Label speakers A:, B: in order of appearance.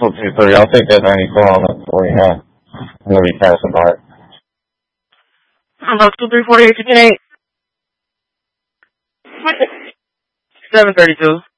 A: Local 230. I'll take that 94 on that for you. Yeah. I'm going to be passing by it.
B: About 2348, 732.